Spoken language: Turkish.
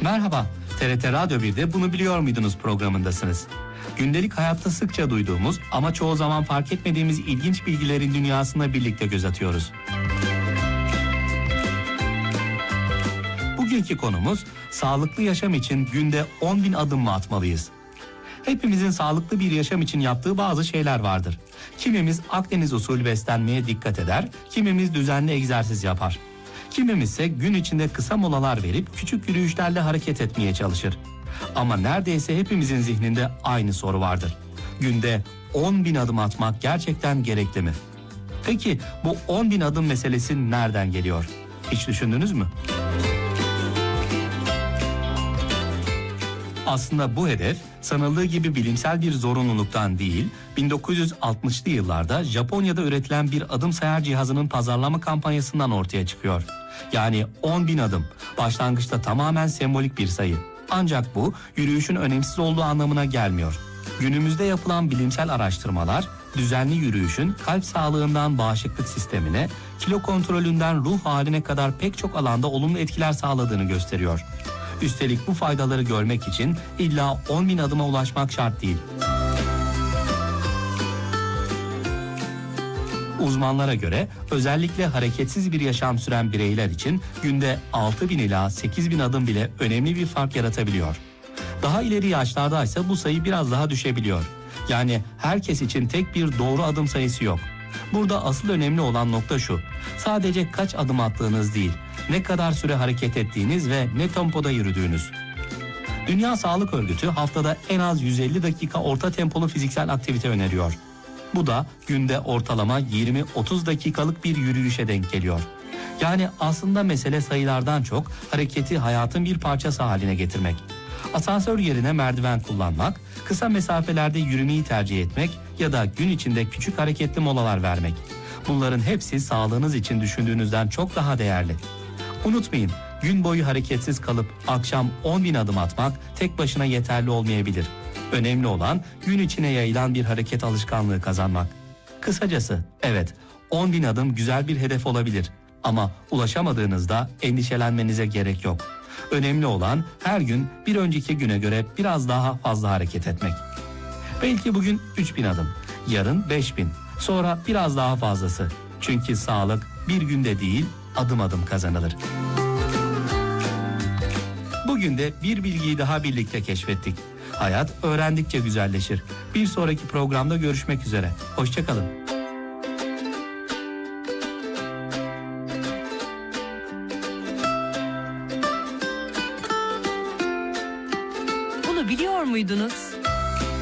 Merhaba, TRT Radyo 1'de Bunu Biliyor Muydunuz programındasınız. Gündelik hayatta sıkça duyduğumuz ama çoğu zaman fark etmediğimiz ilginç bilgilerin dünyasına birlikte göz atıyoruz. Bugünkü konumuz, sağlıklı yaşam için günde 10.000 adım mı atmalıyız? Hepimizin sağlıklı bir yaşam için yaptığı bazı şeyler vardır. Kimimiz Akdeniz usulü beslenmeye dikkat eder, kimimiz düzenli egzersiz yapar. Kimimiz ise gün içinde kısa molalar verip küçük yürüyüşlerle hareket etmeye çalışır. Ama neredeyse hepimizin zihninde aynı soru vardır. Günde 10.000 adım atmak gerçekten gerekli mi? Peki bu 10.000 adım meselesi nereden geliyor? Hiç düşündünüz mü? Aslında bu hedef sanıldığı gibi bilimsel bir zorunluluktan değil, 1960'lı yıllarda Japonya'da üretilen bir adım sayar cihazının pazarlama kampanyasından ortaya çıkıyor. Yani 10.000 adım, başlangıçta tamamen sembolik bir sayı. Ancak bu yürüyüşün önemsiz olduğu anlamına gelmiyor. Günümüzde yapılan bilimsel araştırmalar, düzenli yürüyüşün kalp sağlığından bağışıklık sistemine, kilo kontrolünden ruh haline kadar pek çok alanda olumlu etkiler sağladığını gösteriyor. Üstelik bu faydaları görmek için illa 10.000 adıma ulaşmak şart değil. Uzmanlara göre özellikle hareketsiz bir yaşam süren bireyler için günde 6.000 ila 8.000 adım bile önemli bir fark yaratabiliyor. Daha ileri yaşlarda ise bu sayı biraz daha düşebiliyor. Yani herkes için tek bir doğru adım sayısı yok. Burada asıl önemli olan nokta şu: sadece kaç adım attığınız değil, ne kadar süre hareket ettiğiniz ve ne tempoda yürüdüğünüz. Dünya Sağlık Örgütü haftada en az 150 dakika orta tempolu fiziksel aktivite öneriyor. Bu da günde ortalama 20-30 dakikalık bir yürüyüşe denk geliyor. Yani aslında mesele sayılardan çok hareketi hayatın bir parçası haline getirmek. Asansör yerine merdiven kullanmak, kısa mesafelerde yürümeyi tercih etmek ya da gün içinde küçük hareketli molalar vermek. Bunların hepsi sağlığınız için düşündüğünüzden çok daha değerli. Unutmayın, gün boyu hareketsiz kalıp akşam 10.000 adım atmak tek başına yeterli olmayabilir. Önemli olan gün içine yayılan bir hareket alışkanlığı kazanmak. Kısacası evet, 10.000 adım güzel bir hedef olabilir ama ulaşamadığınızda endişelenmenize gerek yok. Önemli olan her gün bir önceki güne göre biraz daha fazla hareket etmek. Belki bugün 3.000 adım, yarın 5.000, sonra biraz daha fazlası. Çünkü sağlık bir günde değil, adım adım kazanılır. Bugün de bir bilgiyi daha birlikte keşfettik. Hayat öğrendikçe güzelleşir. Bir sonraki programda görüşmek üzere. Hoşça kalın. Bunu biliyor muydunuz?